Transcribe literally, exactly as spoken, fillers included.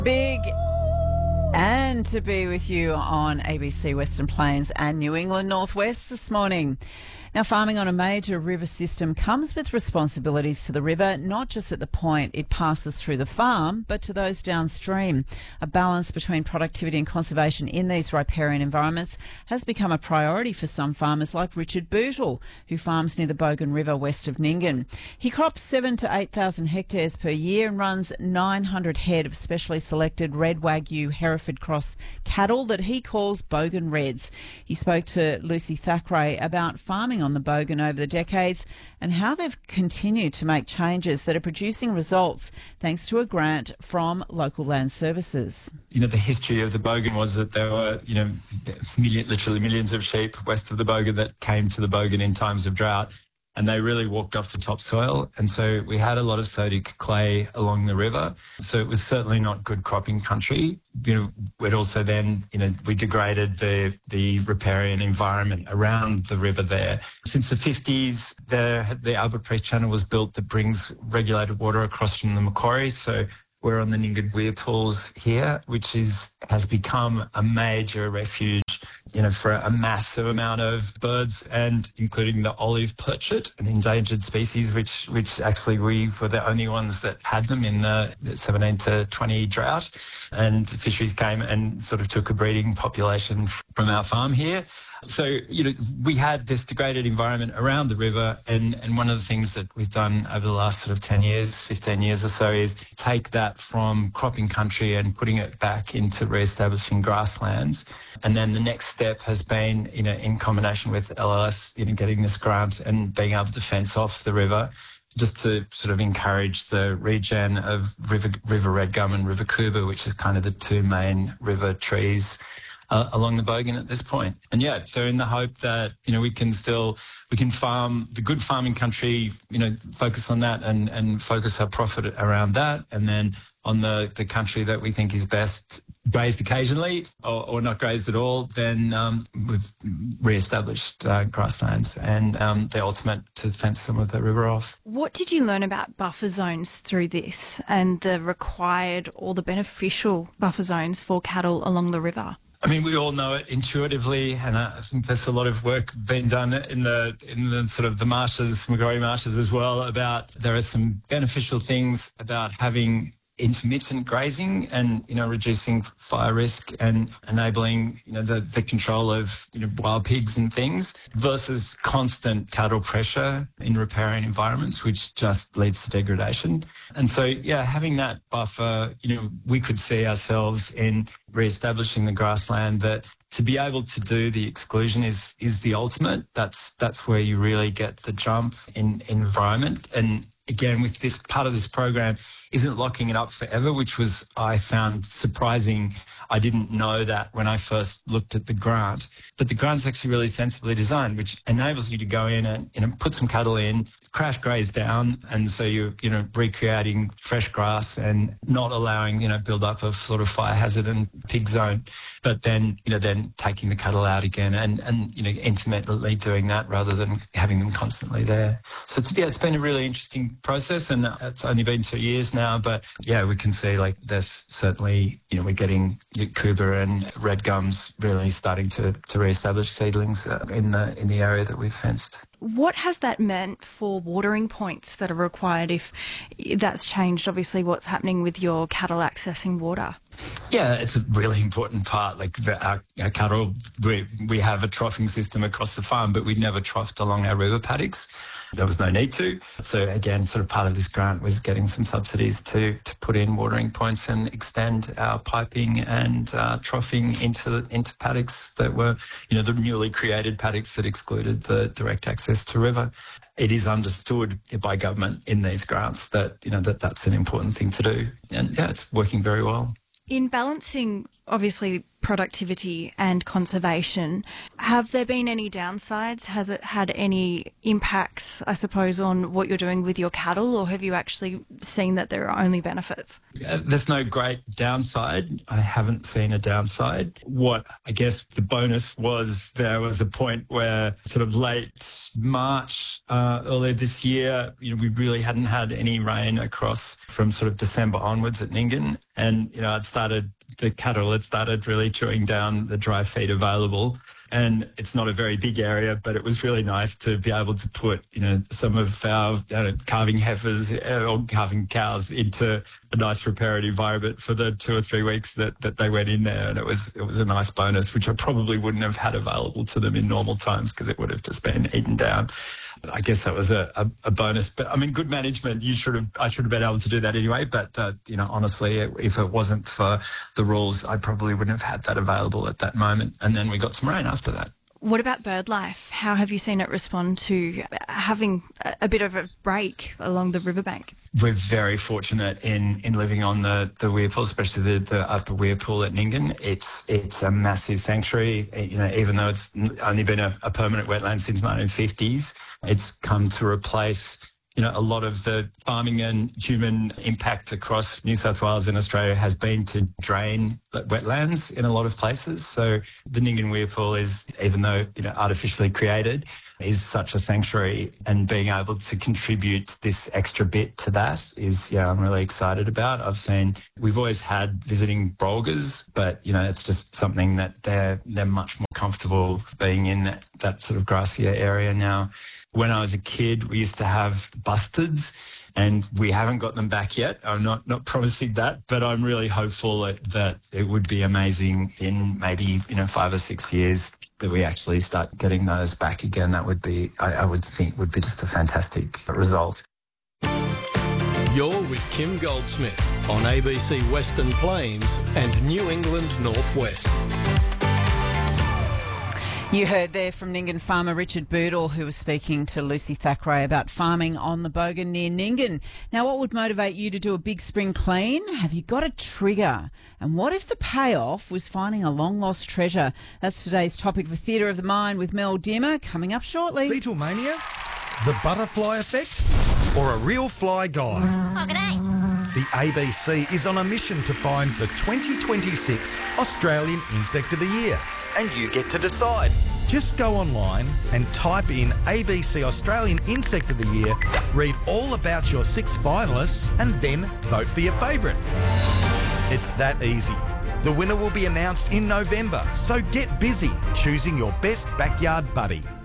Big and to be with you on A B C Western Plains and New England Northwest this morning. Now, farming on a major river system comes with responsibilities to the river, not just at the point it passes through the farm, but to those downstream. A balance between productivity and conservation in these riparian environments has become a priority for some farmers like Richard Bootle, who farms near the Bogan River west of Nyngan. He crops seven to eight thousand hectares per year and runs nine hundred head of specially selected red Wagyu Hereford Cross cattle that he calls Bogan Reds. He spoke to Lucy Thackeray about farming on the Bogan over the decades and how they've continued to make changes that are producing results thanks to a grant from Local Land Services. You know, the history of the Bogan was that there were, you know, million, literally millions of sheep west of the Bogan that came to the Bogan in times of drought, and they really walked off the topsoil. And so we had a lot of sodic clay along the river. So it was certainly not good cropping country. You know, we'd also then, you know, we degraded the, the riparian environment around the river there. Since the fifties, the, the Albert Priest Channel was built that brings regulated water across from the Macquarie. So we're on the Nyngan Weir Pools here, which is has become a major refuge, you know, for a massive amount of birds, and including the olive perchit, an endangered species, which which actually we were the only ones that had them in the seventeen to twenty drought. And the fisheries came and sort of took a breeding population from our farm here. So, you know, we had this degraded environment around the river, and, and one of the things that we've done over the last sort of ten years, fifteen years or so is take that from cropping country and putting it back into re-establishing grasslands. And then the next step has been, you know, in combination with L L S, you know, getting this grant and being able to fence off the river, just to sort of encourage the regen of river, river red gum and river coober, which are kind of the two main river trees Uh, along the Bogan at this point. And yeah, so in the hope that, you know, we can still, we can farm the good farming country, you know, focus on that and, and focus our profit around that. And then on the, the country that we think is best grazed occasionally or, or not grazed at all, then um, we've re-established uh, grasslands and um, the ultimate to fence some of the river off. What did you learn about buffer zones through this and the required or the beneficial buffer zones for cattle along the river? I mean, we all know it intuitively, and I think there's a lot of work being done in the in the sort of the marshes, Macquarie marshes as well, about there are some beneficial things about having intermittent grazing and, you know, reducing fire risk and enabling, you know, the, the control of, you know, wild pigs and things versus constant cattle pressure in riparian environments, which just leads to degradation. And so, yeah, having that buffer, you know, we could see ourselves in re-establishing the grassland that to be able to do the exclusion is is the ultimate. That's that's where you really get the jump in environment. And again, with this part of this program, isn't locking it up forever, which was, I found surprising. I didn't know that when I first looked at the grant. But the grant's actually really sensibly designed, which enables you to go in and, you know, put some cattle in, crash graze down, and so you're, you know, recreating fresh grass and not allowing, you know, build up of sort of fire hazard and pig zone, but then, you know, then taking the cattle out again and, and you know, intermittently doing that rather than having them constantly there. So it's, yeah, it's been a really interesting process, and it's only been two years now. Now, but yeah, we can see like there's certainly, you know, we're getting coober and red gums really starting to, to re-establish seedlings uh, in the in the area that we've fenced. What has that meant for watering points that are required if that's changed, obviously, what's happening with your cattle accessing water? Yeah, it's a really important part. Like the, our, our cattle, we, we have a troughing system across the farm, but we never troughed along our river paddocks. There was no need to. So again, sort of part of this grant was getting some subsidies to to put in watering points and extend our piping and uh, troughing into into paddocks that were, you know, the newly created paddocks that excluded the direct access to river. It is understood by government in these grants that, you know, that that's an important thing to do. And yeah, it's working very well. In balancing, obviously, productivity and conservation. Have there been any downsides? Has it had any impacts, I suppose, on what you're doing with your cattle, or have you actually seen that there are only benefits? Uh, There's no great downside. I haven't seen a downside. What I guess the bonus was, there was a point where sort of late March, uh, earlier this year, you know, we really hadn't had any rain across from sort of December onwards at Nyngan. And, you know, I'd started, the cattle had started really chewing down the dry feed available. And it's not a very big area, but it was really nice to be able to put, you know, some of our you know, calving heifers uh, or calving cows into a nice repaired environment for the two or three weeks that, that they went in there. And it was it was a nice bonus, which I probably wouldn't have had available to them in normal times because it would have just been eaten down. But I guess that was a, a, a bonus. But I mean, good management. You should have. I should have been able to do that anyway. But uh, you know, honestly, if it wasn't for the rules, I probably wouldn't have had that available at that moment. And then we got some rain after that. What about bird life? How have you seen it respond to having a, a bit of a break along the riverbank? We're very fortunate in, in living on the, the Weirpool, especially the, the upper Weirpool at Nyngan. It's it's a massive sanctuary. You know, even though it's only been a, a permanent wetland since nineteen fifties, it's come to replace, you know, a lot of the farming and human impact across New South Wales and Australia has been to drain wetlands in a lot of places. So the Nyngan Weirpool is, even though, you know, artificially created, is such a sanctuary, and being able to contribute this extra bit to that is, yeah, I'm really excited about. I've seen, we've always had visiting brolgers, but, you know, it's just something that they're, they're much more comfortable being in that, that sort of grassier area now. When I was a kid, we used to have bustards, and we haven't got them back yet. I'm not, not promising that, but I'm really hopeful that, that it would be amazing in maybe, you know, five or six years that we actually start getting those back again. That would be, I, I would think, would be just a fantastic result. You're with Kim Goldsmith on A B C Western Plains and New England Northwest. You heard there from Nyngan farmer Richard Boodle, who was speaking to Lucy Thackeray about farming on the Bogan near Nyngan. Now, what would motivate you to do a big spring clean? Have you got a trigger? And what if the payoff was finding a long-lost treasure? That's today's topic for Theatre of the Mind with Mel Dimmer, coming up shortly. Beetlemania, the butterfly effect, or a real fly guy? Oh, g'day. The A B C is on a mission to find the twenty twenty-six Australian Insect of the Year. And you get to decide. Just go online and type in A B C Australian Insect of the Year, read all about your six finalists, and then vote for your favourite. It's that easy. The winner will be announced in November, so get busy choosing your best backyard buddy.